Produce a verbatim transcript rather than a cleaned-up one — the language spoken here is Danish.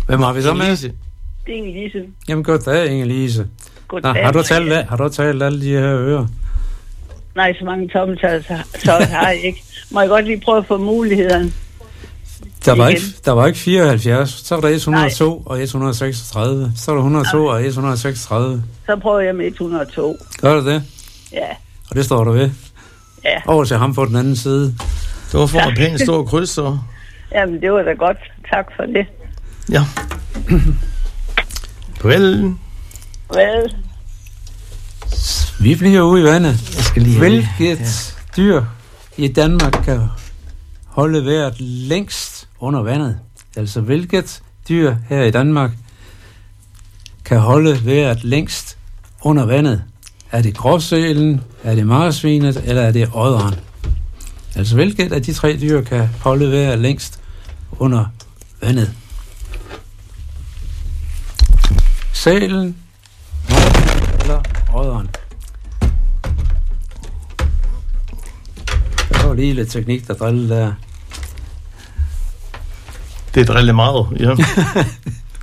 Hvem har vi så med? Inge-Lise. Det er Inge-Lise. Jamen, goddag, Inge-Lise. Goddag. Nå, har du talt, har du talt alle de her ører? Nej, så mange tommeltager, så, så har jeg ikke. Må jeg godt lige prøve at få mulighederne? Der var, ikke, der var ikke fireoghalvfjerds, så var der et hundrede og to og et hundrede og seksogtredive. Så var der et hundrede og to og et hundrede og seksogtredive. Så prøver jeg med et hundrede og to. Gør du det? Ja. Og det står du ved? Ja. Over til ham på den anden side. Det var for en pæn stor kryds, så. Jamen, det var da godt. Tak for det. Ja. Farvel. Hvad? Vi bliver ude i vandet. Jeg skal lige Hvilket ja. dyr i Danmark kan holde vejret længst under vandet? Altså, hvilket dyr her i Danmark kan holde vejret længst under vandet? Er det gråsælen, er det marsvinet, eller er det odderen? Altså, hvilket af de tre dyr kan holde vejret længst under vandet? Sælen, marsvinet eller odderen? Der var lige lidt teknik, der drillede der. Det driller meget, ja.